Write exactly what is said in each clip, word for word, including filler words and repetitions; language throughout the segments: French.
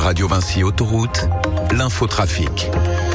Radio Vinci Autoroute, l'infotrafic.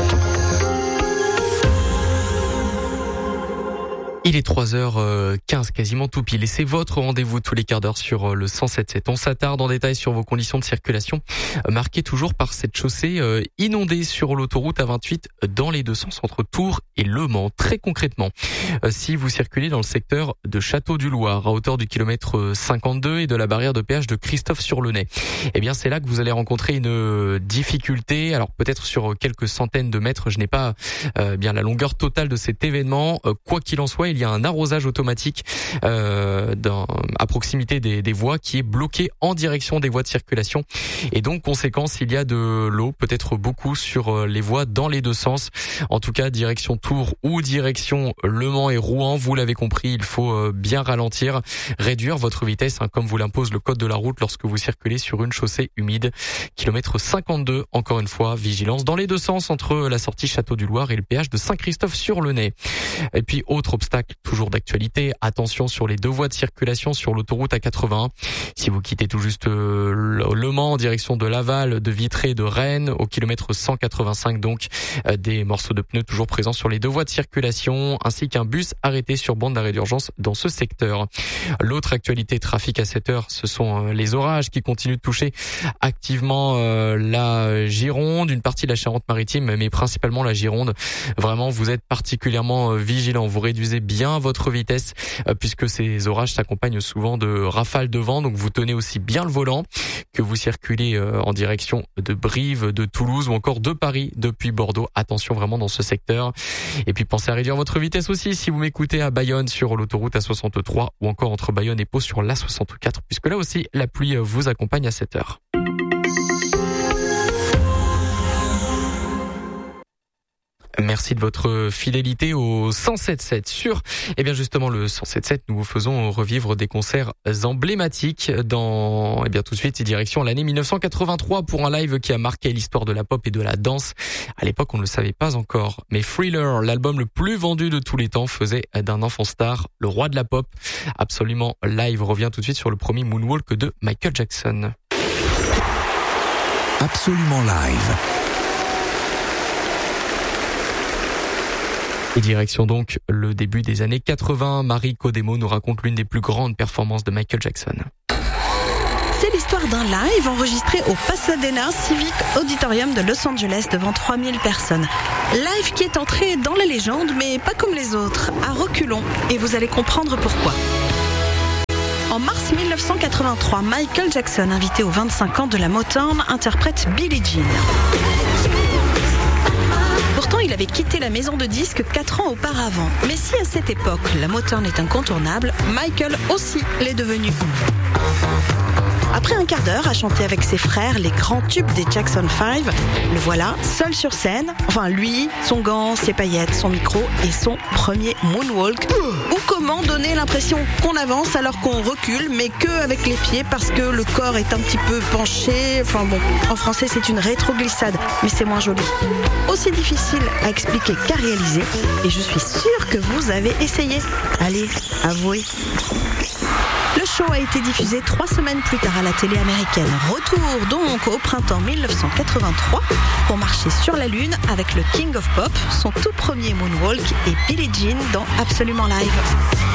Il est trois heures quinze, quasiment tout pile, et c'est votre rendez-vous tous les quarts d'heure sur le cent sept sept. On s'attarde en détail sur vos conditions de circulation, marquées toujours par cette chaussée inondée sur l'autoroute A vingt-huit dans les deux sens entre Tours et Le Mans. Très concrètement, si vous circulez dans le secteur de Château-du-Loir, à hauteur du kilomètre cinquante-deux et de la barrière de péage de Christophe-sur-Launay, eh bien c'est là que vous allez rencontrer une difficulté. Alors peut-être sur quelques centaines de mètres, je n'ai pas euh, bien la longueur totale de cet événement. Quoi qu'il en soit, il y a un arrosage automatique euh, dans, à proximité des, des voies qui est bloqué en direction des voies de circulation, et donc conséquence, il y a de l'eau, peut-être beaucoup, sur les voies dans les deux sens. En tout cas, direction Tours ou direction Le Mans et Rouen, vous l'avez compris, il faut bien ralentir, réduire votre vitesse, hein, comme vous l'impose le code de la route lorsque vous circulez sur une chaussée humide. Kilomètre cinquante-deux, encore une fois, vigilance dans les deux sens entre la sortie Château-du-Loir et le péage de Saint-Christophe-sur-Launay. Et puis autre obstacle toujours d'actualité, attention sur les deux voies de circulation sur l'autoroute A quatre-vingt-un. Si vous quittez tout juste Le Mans en direction de Laval, de Vitré, de Rennes, au kilomètre cent quatre-vingt-cinq, donc des morceaux de pneus toujours présents sur les deux voies de circulation, ainsi qu'un bus arrêté sur bande d'arrêt d'urgence dans ce secteur. L'autre actualité trafic à cette heure, ce sont les orages qui continuent de toucher activement la Gironde, une partie de la Charente-Maritime, mais principalement la Gironde. Vraiment, vous êtes particulièrement vigilants, vous réduisez bien votre vitesse, puisque ces orages s'accompagnent souvent de rafales de vent, donc vous tenez aussi bien le volant, que vous circulez en direction de Brive, de Toulouse ou encore de Paris depuis Bordeaux. Attention vraiment dans ce secteur. Et puis pensez à réduire votre vitesse aussi si vous m'écoutez à Bayonne sur l'autoroute A soixante-trois ou encore entre Bayonne et Pau sur l'A soixante-quatre, puisque là aussi la pluie vous accompagne à cette heure. Merci de votre fidélité au cent sept sept. Sur, eh bien justement, le cent sept sept, nous vous faisons revivre des concerts emblématiques dans, eh bien tout de suite, direction l'année mille neuf cent quatre-vingt-trois pour un live qui a marqué l'histoire de la pop et de la danse. À l'époque, on ne le savait pas encore, mais Thriller, l'album le plus vendu de tous les temps, faisait d'un enfant star le roi de la pop. Absolument live revient tout de suite sur le premier Moonwalk de Michael Jackson. Absolument live. Et direction donc le début des années quatre-vingts, Marie Codemo nous raconte l'une des plus grandes performances de Michael Jackson. C'est l'histoire d'un live enregistré au Pasadena Civic Auditorium de Los Angeles devant trois mille personnes. Live qui est entré dans la légende, mais pas comme les autres, à reculons, et vous allez comprendre pourquoi. En mars mille neuf cent quatre-vingt-trois, Michael Jackson, invité aux vingt-cinq ans de la Motown, interprète Billie Jean. Pourtant, il avait quitté la maison de disques quatre ans auparavant. Mais si à cette époque, la Motown est incontournable, Michael aussi l'est devenu. Après un quart d'heure à chanter avec ses frères les grands tubes des Jackson five, le voilà, seul sur scène, enfin lui, son gant, ses paillettes, son micro et son premier moonwalk. Ou comment donner l'impression qu'on avance alors qu'on recule, mais que avec les pieds parce que le corps est un petit peu penché. Enfin bon, en français c'est une rétroglissade, mais c'est moins joli. Aussi difficile à expliquer qu'à réaliser, et je suis sûre que vous avez essayé. Allez, avouez. Le show a été diffusé trois semaines plus tard à la télé américaine. Retour donc au printemps mille neuf cent quatre-vingt-trois pour marcher sur la Lune avec le King of Pop, son tout premier moonwalk et Billie Jean dans Absolument Live.